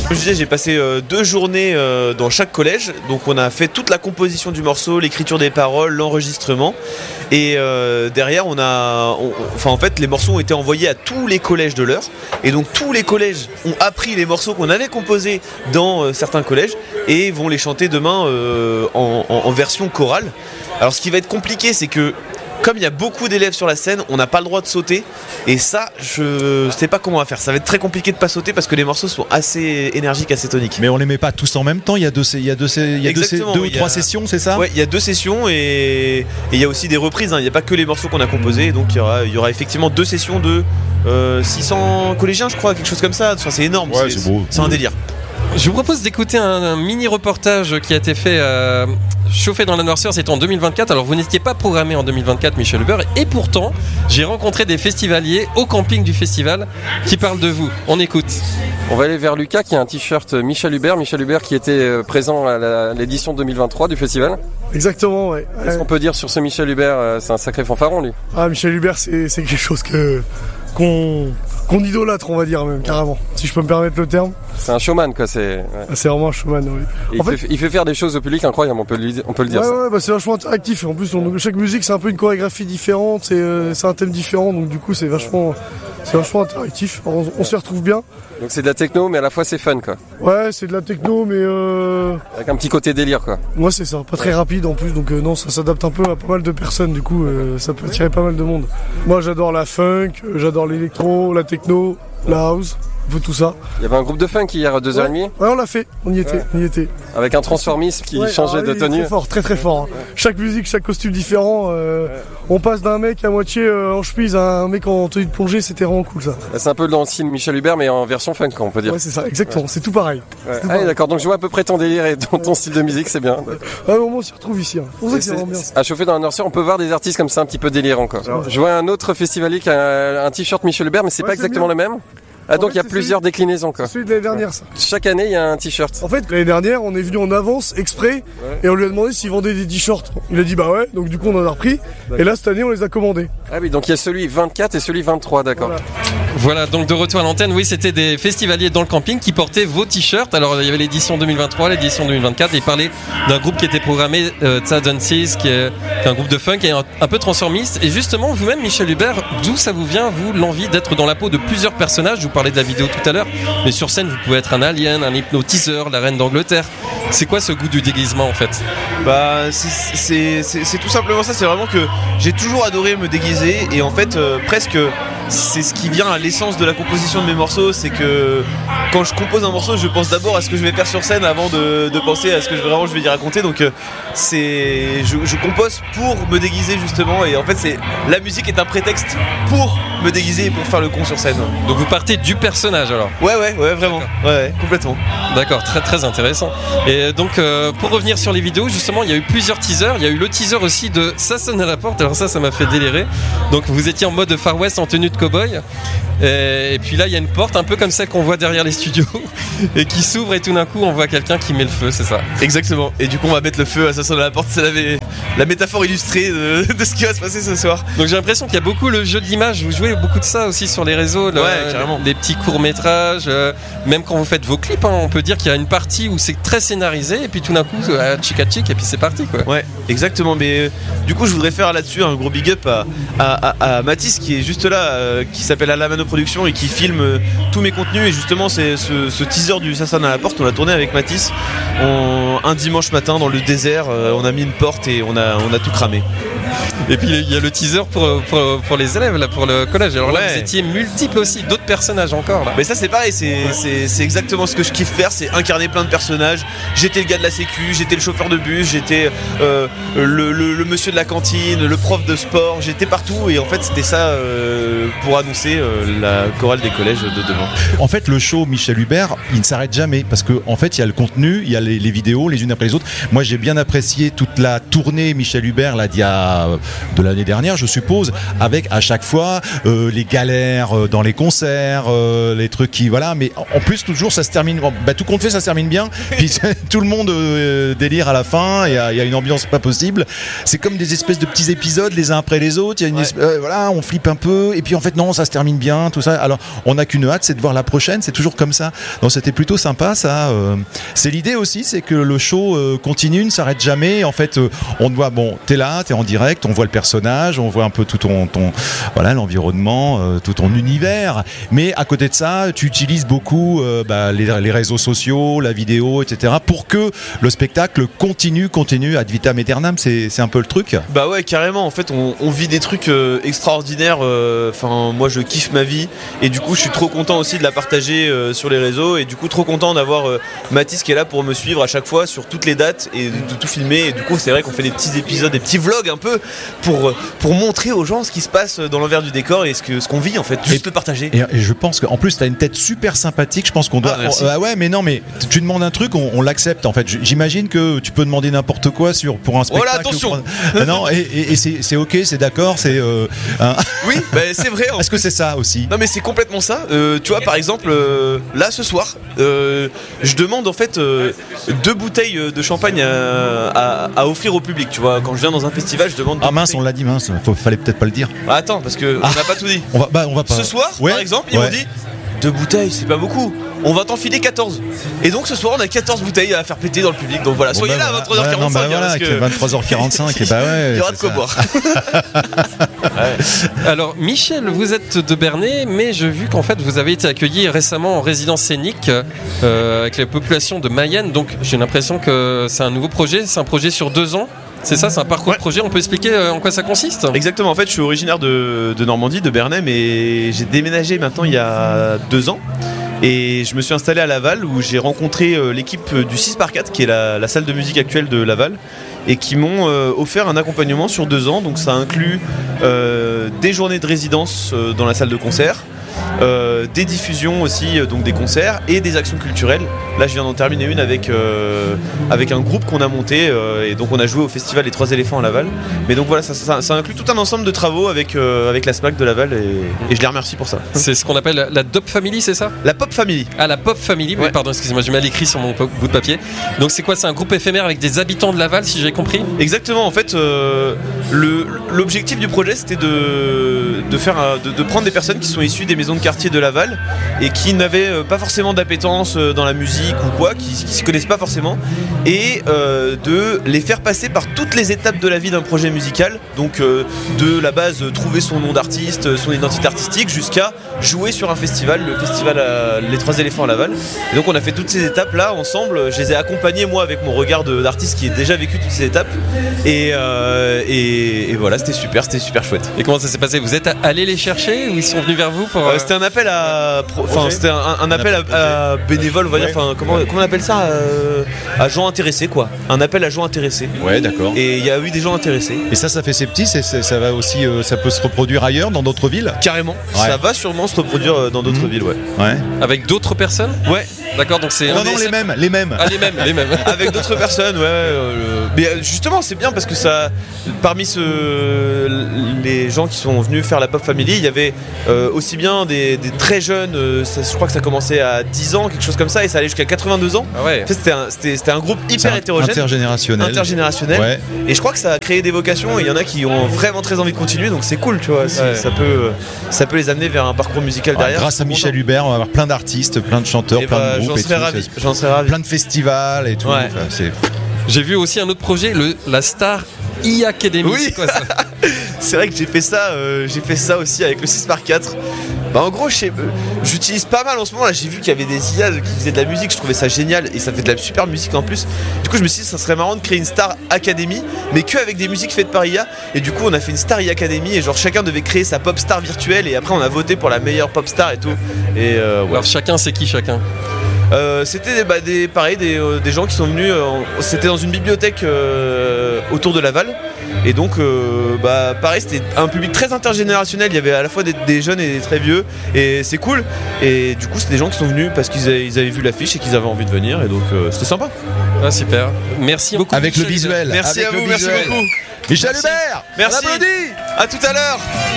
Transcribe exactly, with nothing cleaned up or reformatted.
Comme je disais, j'ai passé euh, deux journées euh, dans chaque collège. Donc on a fait toute la composition du morceau, l'écriture des paroles, l'enregistrement. Et euh, derrière, on a, on, enfin en fait, les morceaux ont été envoyés à tous les collèges de l'Eure. Et donc tous les collèges ont appris les morceaux qu'on avait composés dans euh, certains collèges et vont les chanter demain euh, en, en, en version chorale. Alors ce qui va être compliqué, c'est que comme il y a beaucoup d'élèves sur la scène, on n'a pas le droit de sauter. Et ça, je sais pas comment on va faire. Ça va être très compliqué de pas sauter parce que les morceaux sont assez énergiques, assez toniques. Mais on les met pas tous en même temps. Il y a deux, il y a deux, il y a deux, deux ou trois sessions, c'est ça ? Ouais, il y a deux sessions et il y a aussi des reprises. Hein. Il n'y a pas que les morceaux qu'on a composés. Donc il y aura, il y aura effectivement deux sessions de euh, six cents collégiens, je crois, quelque chose comme ça. Enfin, c'est énorme. Ouais, c'est, c'est beau. C'est un délire. Je vous propose d'écouter un, un mini reportage qui a été fait euh, chauffé dans la noirceur, c'était en deux mille vingt-quatre. Alors vous n'étiez pas programmé en deux mille vingt-quatre, Michel Hubert, et pourtant j'ai rencontré des festivaliers au camping du festival qui parlent de vous. On écoute. On va aller vers Lucas qui a un t-shirt Michel Hubert, Michel Hubert qui était présent à, la, à l'édition deux mille vingt-trois du festival. Exactement, ouais. Qu'est-ce qu'on peut dire sur ce Michel Hubert ? C'est un sacré fanfaron, lui. Ah, Michel Hubert, c'est, c'est quelque chose que qu'on qu'on idolâtre, on va dire même, carrément, si je peux me permettre le terme. C'est un showman, quoi. C'est, ouais. C'est vraiment un showman, oui. Il fait, il fait faire des choses au public incroyables, on peut le, on peut le dire. Ouais, ça. ouais, bah c'est vachement interactif. En plus, on, chaque musique, c'est un peu une chorégraphie différente, c'est, euh, c'est un thème différent, donc du coup, c'est vachement, c'est vachement interactif. On, on s'y retrouve bien. Donc c'est de la techno, mais à la fois c'est fun, quoi. Ouais, c'est de la techno, mais euh... avec un petit côté délire, quoi. Ouais, c'est ça. Pas très rapide en plus, donc euh, non, ça s'adapte un peu à pas mal de personnes. Du coup, euh, ça peut attirer pas mal de monde. Moi, j'adore la funk, j'adore l'électro, la techno, la house, un peu tout ça. Il y avait un groupe de funk hier à deux heures ouais. trente. Ouais, on l'a fait, on y était, ouais. on y était. Avec un transformisme qui ouais, changeait de tenue. Très fort, très très fort. Hein. Ouais. Chaque musique, chaque costume différent. Euh, ouais. On passe d'un mec à moitié euh, en chemise à un mec en tenue de plongée, c'était vraiment cool ça. C'est un peu dans le style Michel Hubert, mais en version funk, on peut dire. Ouais, c'est ça, exactement, ouais. c'est tout pareil. Ouais. C'est tout ah, pareil. D'accord, donc je vois à peu près ton délire et ton, ton style de musique, c'est bien. Ah, bon, on s'y retrouve ici. Hein. C'est pour ça que c'est vraiment bien. À chauffer dans la noirceur, on peut voir des artistes comme ça un petit peu délirants, quoi. Ouais. Je vois un autre festivalier qui a un t-shirt Michel Hubert, mais c'est ouais, pas c'est exactement bien. Le même. Ah, donc il y a plusieurs celui, déclinaisons, quoi. C'est celui de l'année dernière, ça. Chaque année, il y a un t-shirt. En fait, l'année dernière, on est venu en avance, exprès, ouais. et on lui a demandé s'il vendait des t-shirts. Il a dit bah ouais, donc du coup, on en a repris. D'accord. Et là, cette année, on les a commandés. Ah oui, donc il y a celui vingt-quatre et celui vingt-trois, d'accord. Voilà. Voilà, donc de retour à l'antenne, oui, c'était des festivaliers dans le camping qui portaient vos t-shirts. Alors, il y avait l'édition deux mille vingt-trois, l'édition deux mille vingt-quatre, et ils parlaient d'un groupe qui était programmé, euh, Tsadansis, qui est un groupe de funk et un, un peu transformiste. Et justement, vous-même, Michel Hubert, d'où ça vous vient, vous, l'envie d'être dans la peau de plusieurs personnages ? Je vous parlais de la vidéo tout à l'heure, mais sur scène, vous pouvez être un alien, un hypnotiseur, la reine d'Angleterre. C'est quoi ce goût du déguisement, en fait ? Bah, c'est, c'est, c'est, c'est tout simplement ça. C'est vraiment que j'ai toujours adoré me déguiser, et en fait, euh, presque, c'est ce qui vient à l'essence de la composition de mes morceaux. C'est que quand je compose un morceau, je pense d'abord à ce que je vais faire sur scène avant de, de penser à ce que je, vraiment je vais y raconter. Donc, euh, c'est, je, je compose pour me déguiser justement, et en fait, c'est la musique est un prétexte pour me déguiser et pour faire le con sur scène. Donc vous partez du personnage alors ? Ouais, ouais, ouais, vraiment, ouais, ouais, complètement. D'accord, très très intéressant. Et donc euh, pour revenir sur les vidéos, justement, il y a eu plusieurs teasers. Il y a eu le teaser aussi de Ça sonne à la porte. Alors ça, ça m'a fait délirer. Donc vous étiez en mode Far West en tenue de cow-boy. Et, et puis là, il y a une porte un peu comme celle qu'on voit derrière les studios et qui s'ouvre et tout d'un coup, on voit quelqu'un qui met le feu, c'est ça ? Exactement. Et du coup, on va mettre le feu à Ça sonne à la porte. C'est la, la métaphore illustrée de, de ce qui va se passer ce soir. Donc j'ai l'impression qu'il y a beaucoup le jeu de l'image. Vous jouez beaucoup de ça aussi sur les réseaux. Le, ouais, carrément. Les petits courts-métrages. Euh, même quand vous faites vos clips, hein, on peut dire qu'il y a une partie où c'est très scénarisé et puis tout d'un coup, euh, tchic à tchic et puis c'est parti, quoi. Ouais, exactement. Mais euh, du coup, je voudrais faire là-dessus un gros big up à, à, à, à Mathis qui est juste là, euh, qui s'appelle Alamano Productions et qui filme euh, tous mes contenus. Et justement, c'est ce, ce teaser du Ça sonne à la porte. On l'a tourné avec Mathis on, un dimanche matin dans le désert. Euh, on a mis une porte et on a, on a tout cramé. Et puis il y a le teaser pour, pour, pour les élèves, là, pour le collège. Alors là, ouais. vous étiez multiples aussi, d'autres personnages encore. Là. Mais ça, c'est pareil, c'est, ouais. c'est, c'est exactement ce que je kiffe faire, c'est incarner plein de personnages. J'étais le gars de la sécu, j'étais le chauffeur de bus, j'étais euh, le, le, le monsieur de la cantine, le prof de sport, j'étais partout. Et en fait, c'était ça euh, pour annoncer euh, la chorale des collèges de demain. En fait, le show Michel Hubert, il ne s'arrête jamais parce qu'en en fait, il y a le contenu, il y a les, les vidéos, les unes après les autres. Moi, j'ai bien apprécié toute la tournée Michel Hubert là d'il y a de l'année dernière, je suppose, avec à chaque fois euh, les galères euh, dans les concerts, euh, les trucs qui voilà. Mais en plus toujours ça se termine, bah, tout compte fait ça se termine bien. Puis tout le monde euh, délire à la fin. Il y a, y a une ambiance pas possible. C'est comme des espèces de petits épisodes les uns après les autres. Il y a une ouais. espèce, euh, voilà, on flippe un peu et puis en fait non, ça se termine bien, tout ça. Alors on n'a qu'une hâte, c'est de voir la prochaine. C'est toujours comme ça. Donc c'était plutôt sympa ça. Euh, c'est l'idée aussi, c'est que le show euh, continue, ne s'arrête jamais. En fait, euh, on te voit, bon, t'es là, t'es en direct, on voit le personnage, on voit un peu tout ton, ton voilà, l'environnement, euh, tout ton univers. Mais à côté de ça, tu utilises beaucoup euh, bah, les, les réseaux sociaux, la vidéo, et cetera, pour que le spectacle continue, continue ad vitam aeternam. C'est, c'est un peu le truc. Bah ouais, carrément. En fait, on, on vit des trucs euh, extraordinaires. Enfin, euh, moi, je kiffe ma vie et du coup, je suis trop content aussi de la partager euh, sur les réseaux et du coup, trop content d'avoir euh, Mathis qui est là pour me suivre à chaque fois sur toutes les dates et de, de tout filmer. Et du coup, c'est vrai qu'on fait des petits épisodes, des petits vlogs un peu pour pour montrer aux gens ce qui se passe dans l'envers du décor et ce que ce qu'on vit en fait, juste et, le partager. Et, et je pense qu'en plus, t'as une tête super sympathique. Je pense qu'on doit. Ah, merci. On, ah ouais, mais non, mais tu demandes un truc, on, on l'accepte en fait. J'imagine que tu peux demander n'importe quoi sur pour un spectacle. Oh là, attention. Pour... non, et, et, et c'est, c'est ok, c'est d'accord, c'est. Euh, hein. Oui, bah, c'est vrai. Est-ce que c'est ça aussi? Non, mais c'est complètement ça. Euh, tu vois, par exemple, euh, là ce soir, euh, je demande en fait euh, deux bouteilles de champagne à, à, à offrir au public. Tu vois, quand je viens dans un festival, je demande. Ah mince, on l'a dit, mince. Faut, fallait peut-être pas le dire. Ah, attends, parce que ah. on n'a pas tout dit. On va, bah, on va pas. Ce soir, ouais. par exemple, ils ouais. m'ont dit deux bouteilles, c'est pas beaucoup. On va t'en filer quatorze. Et donc ce soir, on a quatorze bouteilles à faire péter dans le public. Donc voilà, bon soyez bah, là à vingt-trois heures quarante-cinq. Ouais, non, bah, voilà, parce que... vingt-trois heures quarante-cinq, et bah ouais. Il y aura de quoi ça. boire. Ouais. Alors Michel, vous êtes de Bernay, mais j'ai vu qu'en fait vous avez été accueilli récemment en résidence scénique euh, avec la population de Mayenne. Donc j'ai l'impression que c'est un nouveau projet, c'est un projet sur deux ans. C'est ça, c'est un parcours ouais. de projet. On peut expliquer en quoi ça consiste? Exactement, en fait je suis originaire de, de Normandie, de Bernay, mais j'ai déménagé maintenant il y a deux ans. Et je me suis installé à Laval où j'ai rencontré euh, l'équipe du six par quatre qui est la, la salle de musique actuelle de Laval et qui m'ont euh, offert un accompagnement sur deux ans. Donc ça inclut euh, des journées de résidence euh, dans la salle de concert, euh, des diffusions aussi, euh, donc des concerts et des actions culturelles. Là je viens d'en terminer une avec, euh, avec un groupe qu'on a monté euh, et donc on a joué au festival Les Trois Éléphants à Laval. Mais donc voilà, ça, ça, ça inclut tout un ensemble de travaux avec, euh, avec la SMAC de Laval et, et je les remercie pour ça. C'est ce qu'on appelle la, la Dop Family, c'est ça? La Pop Family. Ah, la Pop Family, oui, ouais. Pardon, excusez-moi, j'ai mal écrit sur mon bout de papier. Donc c'est quoi? C'est un groupe éphémère avec des habitants de Laval, si j'ai compris? Exactement, en fait, euh, le, l'objectif du projet c'était de, de, faire, un, de, de prendre des personnes qui sont issues des maisons de quartier de Laval et qui n'avaient pas forcément d'appétence dans la musique ou quoi, qui ne s'y connaissent pas forcément, et euh, de les faire passer par toutes les étapes de la vie d'un projet musical, donc euh, de la base trouver son nom d'artiste, son identité artistique, jusqu'à jouer sur un festival, le festival à Les Trois Éléphants à Laval. Et donc on a fait toutes ces étapes là ensemble, je les ai accompagnés moi avec mon regard de, d'artiste qui a déjà vécu toutes ces étapes et, euh, et, et voilà, c'était super, c'était super chouette. Et comment ça s'est passé? Vous êtes allé les chercher ou ils sont venus vers vous pour... Euh, c'était un appel à, enfin c'était un, un appel à, à bénévoles, on va dire, enfin comment, comment on appelle ça, euh, à gens intéressés quoi, un appel à gens intéressés. Ouais, d'accord. Et il y a eu des gens intéressés. Et ça, ça fait ses petits, c'est, c'est, ça va aussi, euh, ça peut se reproduire ailleurs, dans d'autres villes. Carrément. Ouais. Ça va sûrement se reproduire dans d'autres mmh. villes, ouais. Ouais. Avec d'autres personnes? Ouais. D'accord, donc c'est... Non, non, les mêmes, les mêmes. Ah, les mêmes, les mêmes. Avec d'autres personnes, ouais. Euh, mais justement, c'est bien parce que ça, parmi ce, les gens qui sont venus faire la Pop Family, il y avait euh, aussi bien des, des très jeunes, euh, ça, je crois que ça commençait à dix ans, quelque chose comme ça, et ça allait jusqu'à quatre-vingt-deux ans. Ah ouais. En fait, c'était un, c'était, c'était un groupe hyper hétérogène. Intergénérationnel. Intergénérationnel. Ouais. Et je crois que ça a créé des vocations, et il y en a qui ont vraiment très envie de continuer, donc c'est cool, tu vois. Ouais. Ça, peut, ça peut les amener vers un parcours musical derrière. Ouais, grâce à Michel Hubert, on va avoir plein d'artistes, plein de chanteurs, et plein bah, de groupes. J'en serais et tout, ravi. J'en serais ravi. Plein de festivals et tout. Ouais. Enfin, c'est... J'ai vu aussi un autre projet, le, la Star e-Academy. Oui. C'est quoi ça? C'est vrai que j'ai fait ça, euh, j'ai fait ça aussi avec le six par quatre. Bah en gros, je j'utilise pas mal en ce moment. Là, j'ai vu qu'il y avait des I A qui faisaient de la musique. Je trouvais ça génial et ça fait de la super musique en plus. Du coup, je me suis dit, ça serait marrant de créer une Star Academy, mais que avec des musiques faites par I A. Et du coup, on a fait une Star e-Academy et genre chacun devait créer sa pop star virtuelle. Et après, on a voté pour la meilleure pop star et tout. Et euh, ouais. Alors chacun, c'est qui chacun? Euh, c'était bah, des, pareil, des, euh, des gens qui sont venus. Euh, c'était dans une bibliothèque euh, autour de Laval. Et donc, euh, bah, pareil, c'était un public très intergénérationnel. Il y avait à la fois des, des jeunes et des très vieux. Et c'est cool. Et du coup, c'est des gens qui sont venus parce qu'ils avaient, ils avaient vu l'affiche et qu'ils avaient envie de venir. Et donc, euh, c'était sympa. Ah, super. Merci beaucoup. Avec Michel. le visuel. Merci Avec à vous, le merci visuel. beaucoup. Michel Merci. Hubert. Merci. On applaudit. À tout à l'heure.